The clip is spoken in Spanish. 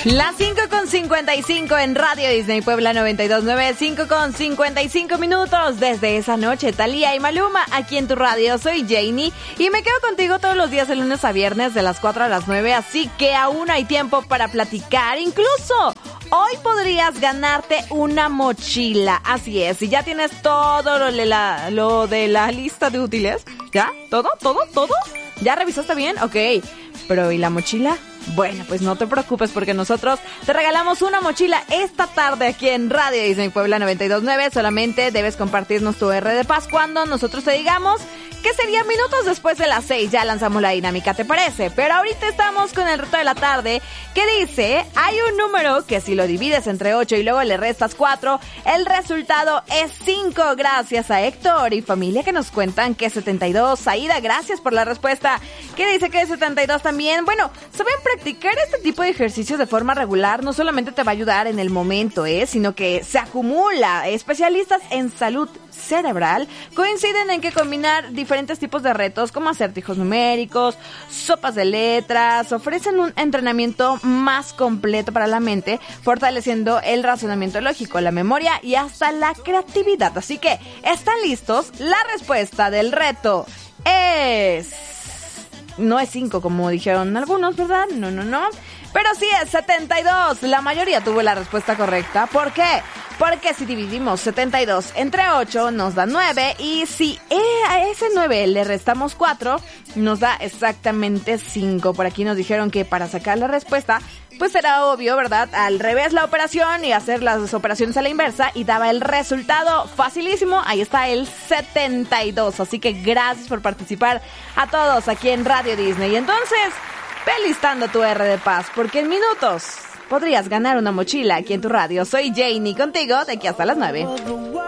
Las 5:55 en Radio Disney Puebla 92.9, 5:55 minutos desde esa noche. Thalía y Maluma aquí en tu radio. Soy Janie y me quedo contigo todos los días de lunes a viernes de las 4 a las 9, así que aún hay tiempo para platicar. Incluso hoy podrías ganarte una mochila. Así es, si ya tienes todo lo de la lista de útiles, ¿ya? ¿Todo? ¿Ya revisaste bien? Ok, pero ¿y la mochila? Bueno, pues no te preocupes porque nosotros te regalamos una mochila esta tarde aquí en Radio Disney Puebla 92.9. Solamente debes compartirnos tu R de paz cuando nosotros te digamos que serían minutos después de las 6. Ya lanzamos la dinámica, ¿te parece? Pero ahorita estamos con el reto de la tarde que dice, hay un número que si lo divides entre 8 y luego le restas 4, el resultado es 5. Gracias a Héctor y familia que nos cuentan que es 72. Aida, gracias por la respuesta. ¿Qué dice que es 72 también? Bueno, ¿saben practicar este tipo de ejercicios de forma regular? No solamente te va a ayudar en el momento, sino que se acumula. Especialistas en salud cerebral coinciden en que combinar diferentes tipos de retos como acertijos numéricos, sopas de letras, ofrecen un entrenamiento más completo para la mente, fortaleciendo el razonamiento lógico, la memoria y hasta la creatividad. Así que, ¿están listos? La respuesta del reto es... no es 5 como dijeron algunos, ¿verdad? No. Pero sí es 72. La mayoría tuvo la respuesta correcta. ¿Por qué? Porque si dividimos 72 entre 8 nos da 9. Y si a ese 9 le restamos 4, nos da exactamente 5. Por aquí nos dijeron que para sacar la respuesta, pues será obvio, ¿verdad? Al revés la operación y hacer las operaciones a la inversa y daba el resultado facilísimo. Ahí está el 72. Así que gracias por participar a todos aquí en Radio Disney. Y entonces, ve listando tu R de paz porque en minutos podrías ganar una mochila aquí en tu radio. Soy Janie contigo de aquí hasta las 9.